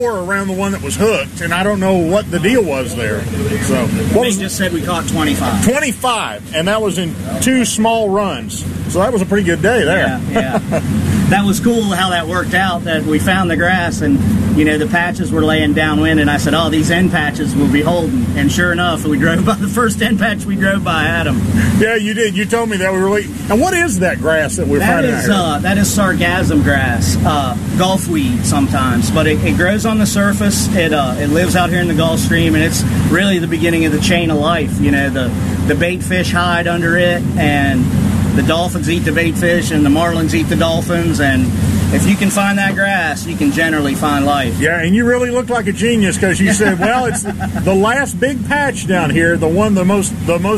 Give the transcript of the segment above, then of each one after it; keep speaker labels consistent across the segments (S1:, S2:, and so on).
S1: around the one that was hooked, and I don't know what the deal was there. So
S2: they just said we caught 25.
S1: 25, and that was in 2 small runs. So that was a pretty good day there.
S2: Yeah. That was cool how that worked out, that we found the grass and, you know, the patches were laying downwind, and I said, oh, these end patches will be holding. And sure enough, we drove by the first end patch we drove by, had them.
S1: Yeah, you did. You told me that. And what is that grass that we're finding out here?
S2: That is sargassum grass, Gulf weed sometimes, but it grows on the surface. It lives out here in the Gulf Stream, and it's really the beginning of the chain of life. You know, the bait fish hide under it, and the dolphins eat the bait fish, and the marlins eat the dolphins, and if you can find that grass, you can generally find life.
S1: Yeah, and you really look like a genius because you said, well, it's the last big patch down here, the most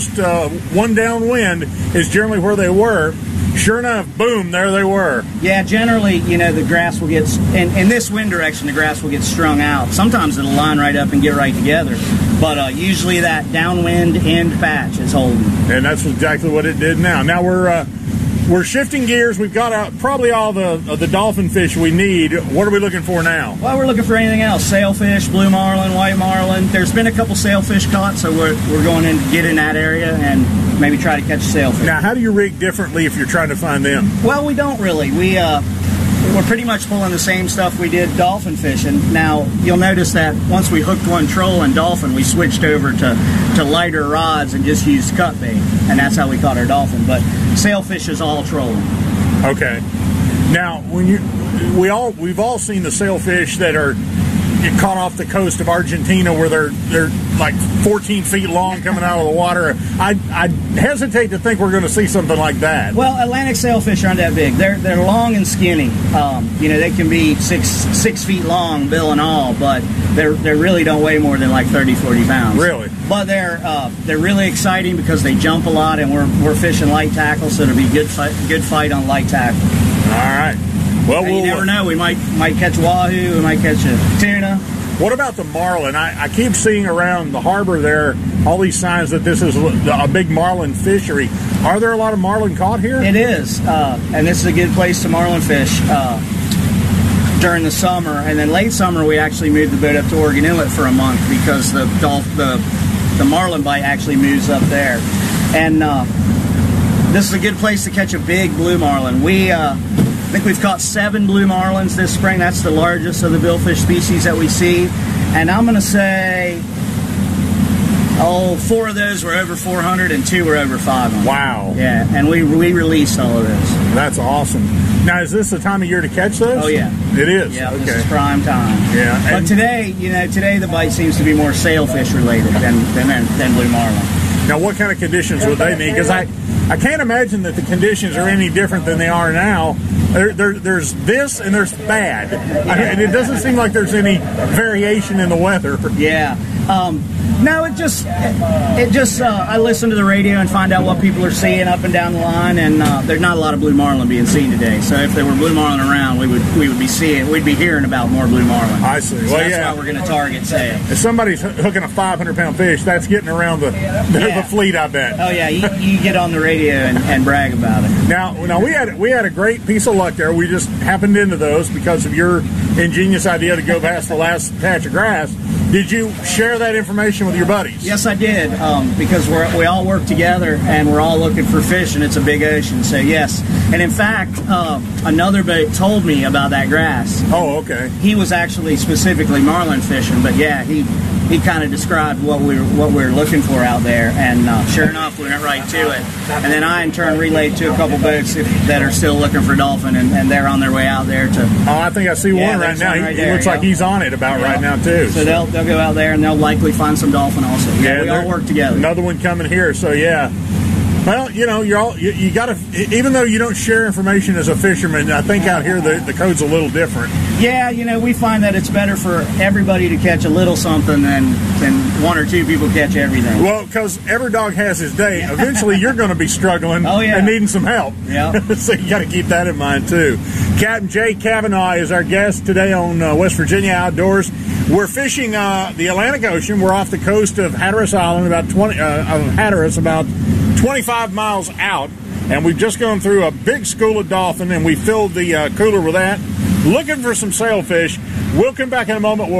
S1: one downwind is generally where they were. Sure enough, boom, there they were.
S2: Yeah, generally, you know, the grass will get, in this wind direction, the grass will get strung out. Sometimes it'll line right up and get right together. But usually that downwind end patch is holding.
S1: And that's exactly what it did now. Now we're shifting gears. We've got out probably all the dolphin fish we need. What are we looking for now?
S2: Well, we're looking for anything else. Sailfish, blue marlin, white marlin. There's been a couple sailfish caught, so we're going in to get in that area and maybe try to catch a sailfish.
S1: Now, how do you rig differently if you're trying to find them?
S2: Well, we don't really. We're pretty much pulling the same stuff we did dolphin fishing. Now, you'll notice that once we hooked one troll and dolphin, we switched over to lighter rods and just used cut bait, and that's how we caught our dolphin. But sailfish is all trolling.
S1: Okay. Now, we've all seen the sailfish that are caught off the coast of Argentina where they're like 14 feet long coming out of the water. I hesitate to think we're going to see something like that.
S2: Well, Atlantic sailfish aren't that big. They're long and skinny. You know, they can be six feet long, bill and all, but they really don't weigh more than like 30, 40 pounds.
S1: Really?
S2: But they're really exciting because they jump a lot, and we're fishing light tackle, so it'll be good fight on light tackle.
S1: All right. Well,
S2: you never know. We might catch wahoo. We might catch a tuna.
S1: What about the marlin? I keep seeing around the harbor there all these signs that this is a big marlin fishery. Are there a lot of marlin caught here?
S2: It is, and this is a good place to marlin fish during the summer. And then late summer, we actually moved the boat up to Oregon Inlet for a month because the marlin bite actually moves up there. And this is a good place to catch a big blue marlin. I think we've caught 7 blue marlins this spring. That's the largest of the billfish species that we see. And I'm going to say, 4 of those were over 400 and 2 were over 500.
S1: Wow.
S2: Yeah, and we released all of those.
S1: That's awesome. Now, is this the time of year to catch those?
S2: Oh, yeah.
S1: It is?
S2: Yeah,
S1: okay.
S2: This is prime time.
S1: Yeah.
S2: But today the bite seems to be more sailfish related than blue marlin.
S1: Now, what kind of conditions would they need? Because I can't imagine that the conditions are any different than they are now. There's this and there's bad. And it doesn't seem like there's any variation in the weather.
S2: Yeah. No, I listen to the radio and find out what people are seeing up and down the line, and there's not a lot of blue marlin being seen today. So if there were blue marlin around, we'd be hearing about more blue marlin.
S1: I see.
S2: So that's why we're going to target sail.
S1: If somebody's hooking a 500-pound fish, that's getting around the fleet, I bet.
S2: Oh yeah, you get on the radio and brag about it.
S1: Now we had a great piece of luck there. We just happened into those because of your ingenious idea to go past the last patch of grass. Did you share that information with your buddies?
S2: Yes, I did, because we all work together and we're all looking for fish, and it's a big ocean, so yes. And in fact, another boat told me about that grass.
S1: Oh, okay.
S2: He was actually specifically marlin fishing, but yeah, he kind of described what we're looking for out there, and sure enough, we went right to it. And then I, in turn, relayed to a couple boats that are still looking for dolphin, and they're on their way out there to...
S1: Oh, I think I see one right now. He looks like he's on it right now, too.
S2: So they'll go out there, and they'll likely find some dolphin also. Yeah, we all work together.
S1: Another one coming here, so yeah. Well, you know, you got to, even though you don't share information as a fisherman, I think out here the code's a little different.
S2: Yeah, you know, we find that it's better for everybody to catch a little something than 1 or 2 people catch everything.
S1: Well, because every dog has his day. Eventually, you're going to be struggling and needing some help.
S2: Yeah.
S1: So you got to keep that in mind, too. Captain Jay Cavanaugh is our guest today on West Virginia Outdoors. We're fishing the Atlantic Ocean. We're off the coast of Hatteras Island, about 25 miles out, and we've just gone through a big school of dolphin, and we filled the cooler with that, looking for some sailfish. We'll come back in a moment.